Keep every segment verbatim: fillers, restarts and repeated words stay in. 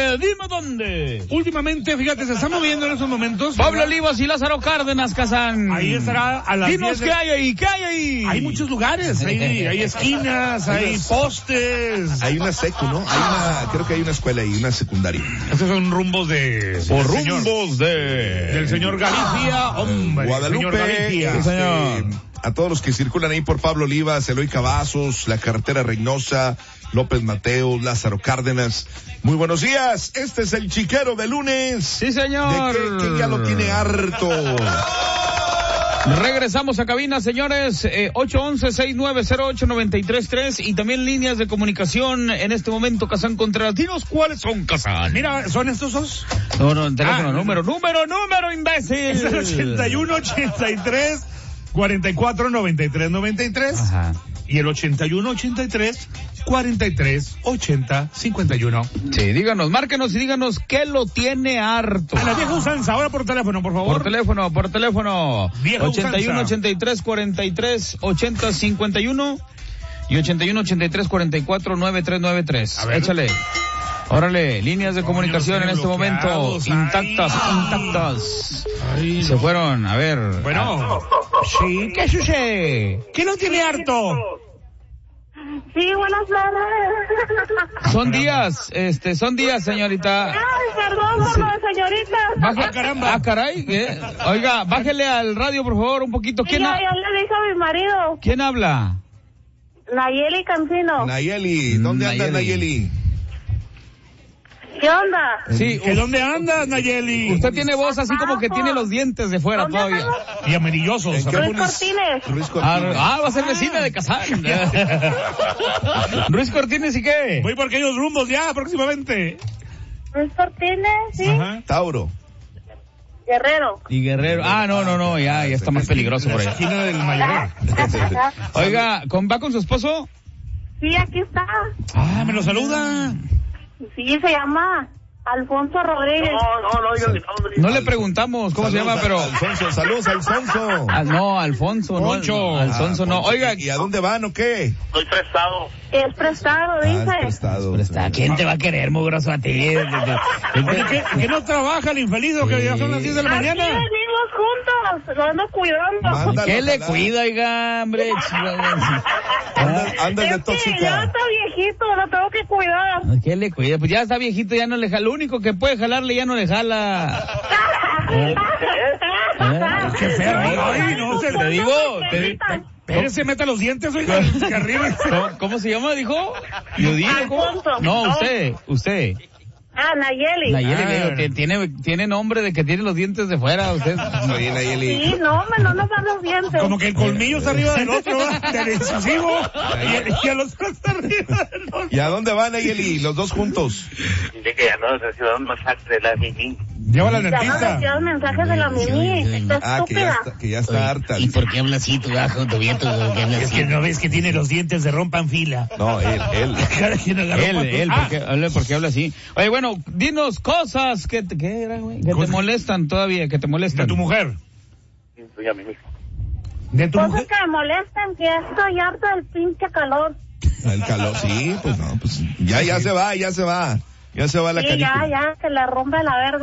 ¿Dónde? Dime dónde. Últimamente, fíjate, se está moviendo en esos momentos. Pablo Olivas y Lázaro Cárdenas, Kazán. Ahí estará a las Dinos diez de... qué hay ahí, qué hay ahí. Hay muchos lugares, hay, hay esquinas, hay postes. Hay una secu, ¿no? Hay una, creo que hay una escuela ahí, una secundaria. Esos son rumbos de... Por rumbos de... Del señor Galicia, hombre. Guadalupe, señor Galicia. este, señor. a todos los que circulan ahí por Pablo Olivas, Eloy Cavazos, la carretera Reynosa, López Mateos, Lázaro Cárdenas. Muy buenos días, este es el chiquero de lunes. Sí, señor. De que, que ya lo tiene harto. Regresamos a cabina, señores, eh, ocho once, seis nueve cero ocho, nueve tres tres y también líneas de comunicación en este momento, Kazán Contreras. Dinos cuáles son, Kazán. Mira, ¿son estos dos? No, no, teléfono, Ah, número, número, número, imbécil. Es el ochenta y uno, ochenta y tres, cuarenta y cuatro, noventa y tres, noventa y tres. Ajá. Y el ochenta y uno, ochenta y tres, cuarenta y tres, ochenta, cincuenta y uno. Sí, díganos, márquenos y díganos qué lo tiene harto. A la vieja usanza, ahora por teléfono, por favor. Por teléfono, por teléfono. Vieja ochenta y uno, usanza. ochenta y tres, cuarenta y tres, ochenta, cincuenta y uno y ochenta y uno, ochenta y tres, cuarenta y cuatro, noventa y tres noventa y tres. A ver. Échale. Órale, líneas de No, comunicación en los este tiene momento bloqueados. intactas, Ay. intactas. Ay, Se no. fueron, a ver. Bueno. Sí, ¿qué sucede? ¿Qué no tiene harto? Sí, buenas tardes. Son días, este, son días, señorita. Ay, perdón por lo de señorita. Baje- Ah, caramba. Ah, caray, ¿qué? Oiga, bájele al radio, por favor, un poquito. Sí, ¿Quién, ya, ha- yo le dije a mi marido, ¿Quién habla? Nayeli Cancino. Nayeli, ¿dónde anda Nayeli. Nayeli? ¿Qué onda? Sí, ¿Que dónde andas, Nayeli? usted tiene voz así como que tiene los dientes de fuera ¿Dónde todavía. andamos? Y amarillosos. ¿En qué Luis munis- Cortines. Ruiz Ah, Cortines. ah, va a ser vecina de Kazán. Luis Cortines, ¿y qué? Voy por aquellos rumbos ya, próximamente. Luis Cortines, sí. Ajá. Tauro. Guerrero. Y Guerrero. Ah, no, no, no, ya, ya está más peligroso por allá. Esquina del Mayor. Oiga, ¿con, ¿va con su esposo? Sí, aquí está. Ah, me lo saluda. Sí, se llama Alfonso Rodríguez. No le preguntamos cómo se llama, pero... Alfonso, saludos, Alfonso. Ah, no, Alfonso, no. Poncho. Alfonso, no. Ah, Oiga, ¿y a dónde van o qué? Es prestado, Ah, dice. prestado. está, ¿quién te va a querer, mugroso, a ti? Oye, ¿qué, ¿qué no trabaja el infeliz o que ya son las diez de la Aquí mañana? venimos juntos, lo ando cuidando. Mándalo ¿Qué a le jalar. cuida, oiga, hombre? Andas, andas de Es que ya tóxica. está viejito, lo tengo que cuidar. ¿Qué le cuida? Pues ya está viejito, ya no le jala. Lo único que puede jalarle ya no le jala. Qué feo. Ay, no, se Te digo, te digo. Espérese, meta los dientes, oiga, que arriba. ¿Cómo, cómo se llama, dijo? Yudine, ¿cómo? Alfonso. No, No. usted, usted. Ah, Nayeli. Nayeli, Ah. le digo, que tiene, tiene nombre de que tiene los dientes de fuera, usted. Oye, Nayeli. Sí, no, me no nos dan los dientes. Como que el colmillo está arriba del otro, ¿verdad? Del incisivo. Y, y el otro está arriba del otro. ¿Y a dónde van, Nayeli? Los dos juntos. Dice que ya no recibió un mensaje de la Mimi. Lleva la Ya no dentista. recibo mensajes de la Mimi. Está Ah, que ya estúpida. está, que ya está harta. ¿Y por qué habla así, tu bajo, tu viento? Es que no ves que tiene los dientes de rompan fila. No, él, él. Cada quien agarró Él, pa- él, Ah, ¿por qué, habla- por qué habla así? Oye, bueno, dinos cosas que, te- ¿qué era, güey? Que te Cosas- molestan todavía, que te de molestan. tu mujer. Soy a Mimi. De tu Cosas mujer. que me molestan, que ya estoy harta del pinche calor. El calor, sí, pues no, pues ya, ya se va, ya se va. Ya se va la Sí, ya, canícula. ya, que le rompe la verga.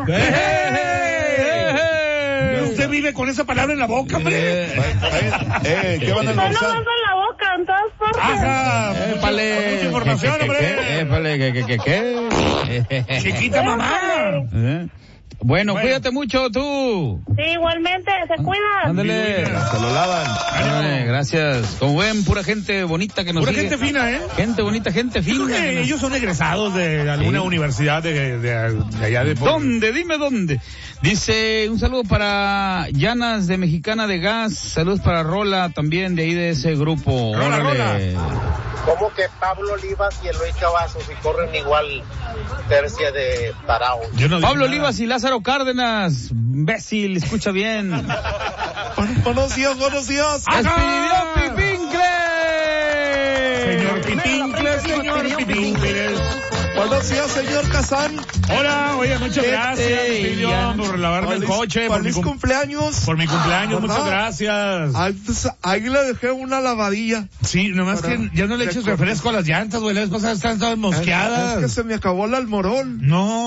¡Eh! Usted vive con esa palabra en la boca, hombre. Eh, eh, ¿qué van a No, no almorzar? mando en la boca, en todas partes. Ajá. ¡Épale! Mucha información, ¿Qué, qué, hombre. qué? ¡Épale! ¿Qué, qué, qué, qué? Chiquita mamá. ¿Eh? Bueno, Bueno. cuídate mucho tú. Sí, igualmente, se cuidan. Ándale. Se lo lavan. Ándale, gracias. Como ven, pura gente bonita que nos Pura sigue. gente fina, ¿eh? Gente bonita, gente Yo creo fina. que ellos son egresados de alguna Sí. universidad de, de, de allá de... ¿Dónde? Dime dónde. Dice, un saludo para Llanas de Mexicana de Gas. Saludos para Rola también de ahí de ese grupo. Rola, Órale. ¿Cómo que Pablo Olivas y Eloy Cavazos y corren igual tercia de tarao? Yo no dije Pablo nada. Olivas y Lázaro Cárdenas. Imbécil, escucha bien. Buenos días, buenos días. ¡Despidió Pipincle! Señor Pipincles, señor Pipincles. Buenos días, señor Kazán. Hola, oye, muchas Este, gracias, Emilio, ya. por lavarme el Feliz- coche, por mi, feliz cum- cumpleaños. por mi cumpleaños, ¿Verdad? muchas gracias. Antes, ahí le dejé una lavadilla. Sí, nomás Para- que ya no le eches de- refresco a las llantas, güey, las cosas están todas mosqueadas. Es que se me acabó el almorón. No.